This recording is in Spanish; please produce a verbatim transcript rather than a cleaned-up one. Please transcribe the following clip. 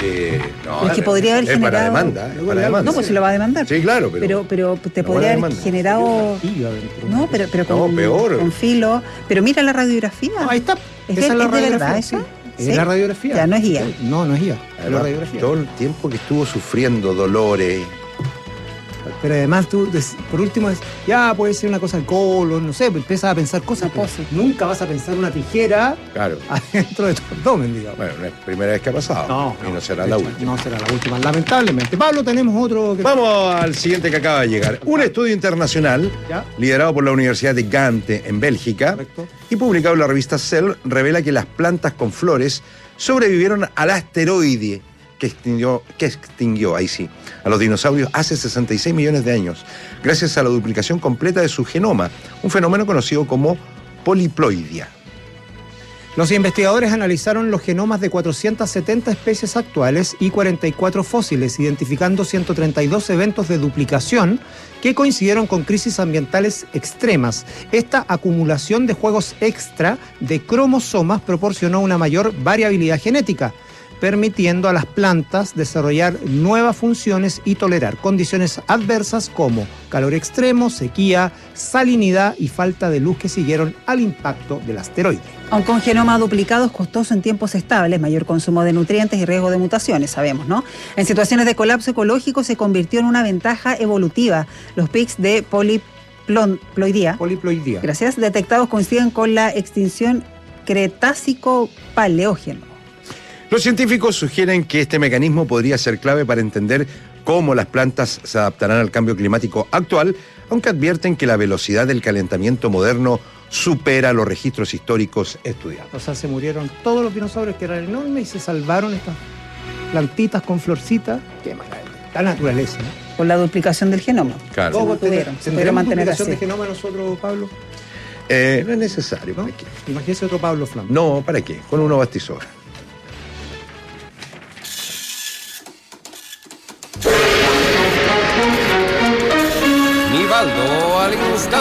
Eh, no, es que podría haber es generado... para demanda, es para demanda. No, pues se lo va a demandar. Sí, claro, Pero, pero... pero te no podría haber demanda. generado... No, pero, pero con, No, peor. con filo. Pero mira la radiografía. No, ahí está. ¿Es, Esa de, es la ¿es de radiografía, verdad sí. esa? Es ¿Sí? la radiografía. Ya, no es I A. No, no es I A. Es la Además, radiografía. todo el tiempo que estuvo sufriendo dolores. Pero además tú, des- por último, es, ya puede ser una cosa al colon, no sé, empiezas a pensar cosas. No, pero pues, sí. nunca vas a pensar una tijera Claro. adentro de tu abdomen, digamos. Bueno, no es la primera vez que ha pasado. y no será de la hecho, última. No será la última, lamentablemente. Pablo, tenemos otro que... Vamos al siguiente que acaba de llegar. Un estudio internacional ¿Ya? liderado por la Universidad de Gante en Bélgica Correcto. y publicado en la revista Cell revela que las plantas con flores sobrevivieron al asteroide que extinguió, que extinguió, ahí sí, a los dinosaurios hace sesenta y seis millones de años, gracias a la duplicación completa de su genoma, un fenómeno conocido como poliploidia. Los investigadores analizaron los genomas de cuatrocientas setenta especies actuales y cuarenta y cuatro fósiles, identificando ciento treinta y dos eventos de duplicación que coincidieron con crisis ambientales extremas. Esta acumulación de juegos extra de cromosomas proporcionó una mayor variabilidad genética, permitiendo a las plantas desarrollar nuevas funciones y tolerar condiciones adversas como calor extremo, sequía, salinidad y falta de luz que siguieron al impacto del asteroide. Aunque un genoma duplicado es costoso en tiempos estables, mayor consumo de nutrientes y riesgo de mutaciones, sabemos, ¿no? En situaciones de colapso ecológico se convirtió en una ventaja evolutiva. Los pics de poliploidía, Poliploidía. gracias, detectados coinciden con la extinción Cretácico-Paleógeno. Los científicos sugieren que este mecanismo podría ser clave para entender cómo las plantas se adaptarán al cambio climático actual, aunque advierten que la velocidad del calentamiento moderno supera los registros históricos estudiados. O sea, se murieron todos los dinosaurios que eran enormes y se salvaron estas plantitas con florcitas. Qué maravilla. La naturaleza, ¿no? Por la duplicación del genoma. Claro. ¿Cómo tuvieron? Se pudieron mantener duplicación así. de genoma nosotros, Pablo? Eh, no es necesario. ¿No? ¿Para qué? Imagínese otro Pablo Flam. No, ¿para qué? Con uno bastizó. Nivaldo al instante.